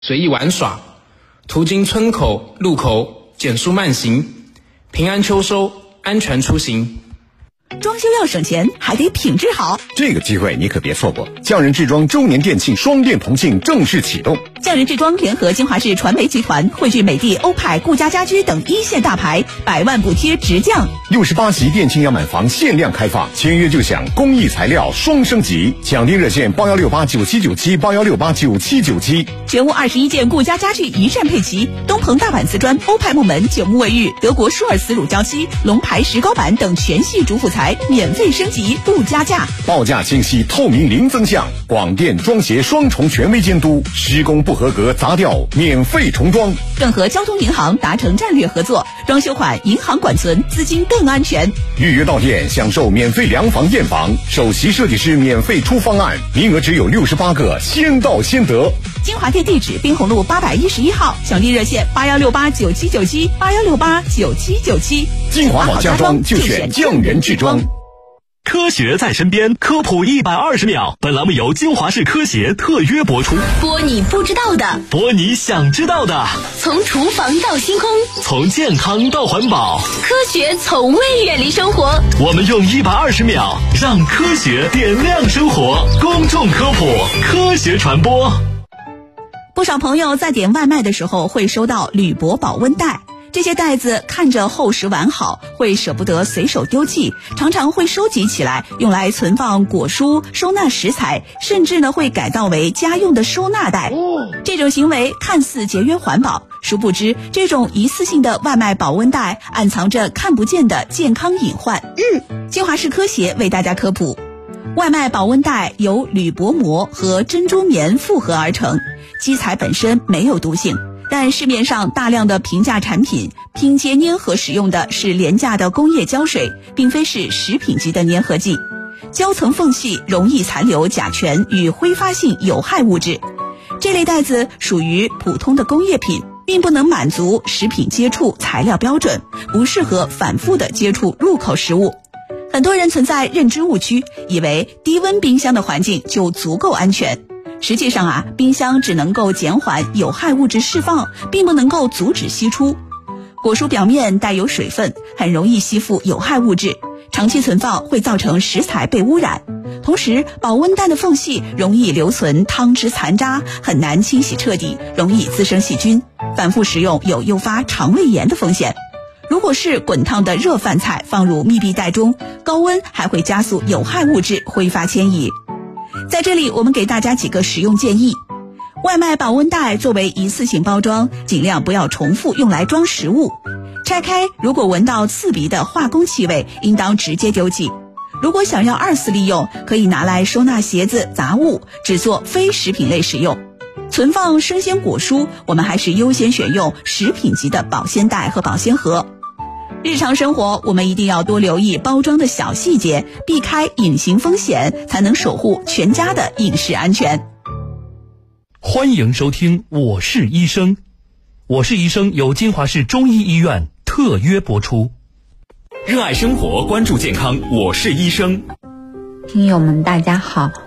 随意玩耍，途经村口、路口，减速慢行，平安秋收，安全出行。 装修要省钱，还得品质好。 这个机会你可别错过！匠人制装周年店庆双店同庆正式启动。 匠人制装联合金华市传媒集团，汇聚美的、欧派、顾家家居等一线大牌，100万补贴直降。 68席店庆样板房限量开放，签约就享工艺材料双升级。抢订热线8168979781689797。 全屋21件顾家家具一站配齐，东鹏大板瓷砖、欧派木门、9木卫浴、德国舒尔茨乳胶漆、龙牌石膏板等全系主辅材免费升级不加价， 报价清晰透明零增项，广电装协双重权威监督，施工不合格砸掉免费重装。 更和交通银行达成战略合作，装修款银行管存，资金更安全。 预约到店享受免费量房验房，首席设计师免费出方案，名额只有68个，先到先得。 金华店地址滨红路811号，抢订热线8168979781689797。 金华好家装就选匠人制装。 科学在身边，科普120秒。本栏目由金华市科协特约播出。 播你不知道的， 播你想知道的。 从厨房到星空， 从健康到环保， 科学从未远离生活。 我们用120秒让科学点亮生活。公众科普，科学传播。 不少朋友在点外卖的时候会收到铝箔保温袋。这些袋子看着厚实完好，会舍不得随手丢弃，常常会收集起来，用来存放果蔬、收纳食材，甚至呢会改造为家用的收纳袋。这种行为看似节约环保，殊不知这种一次性的外卖保温袋暗藏着看不见的健康隐患。金华市科协为大家科普，外卖保温袋由铝箔膜和珍珠棉复合而成，基材本身没有毒性。但市面上大量的平价产品拼接粘合使用的是廉价的工业胶水，并非是食品级的粘合剂。胶层缝隙容易残留甲醛与挥发性有害物质。这类袋子属于普通的工业品，并不能满足食品接触材料标准，不适合反复的接触入口食物。很多人存在认知误区，以为低温冰箱的环境就足够安全。实际上冰箱只能够减缓有害物质释放，并不能够阻止析出。果蔬表面带有水分，很容易吸附有害物质，长期存放会造成食材被污染。同时，保温袋的缝隙容易留存汤汁残渣，很难清洗彻底，容易滋生细菌。反复食用有诱发肠胃炎的风险。如果是滚烫的热饭菜放入密闭袋中，高温还会加速有害物质挥发迁移。在这里我们给大家几个实用建议。外卖保温袋作为一次性包装，尽量不要重复用来装食物。拆开如果闻到刺鼻的化工气味，应当直接丢弃。如果想要二次利用，可以拿来收纳鞋子、杂物，只做非食品类使用。存放生鲜果蔬，我们还是优先选用食品级的保鲜袋和保鲜盒。日常生活我们一定要多留意包装的小细节，避开隐形风险，才能守护全家的饮食安全。 欢迎收听我是医生。我是医生由金华市中医医院特约播出。热爱生活，关注健康，我是医生。 听友们大家好，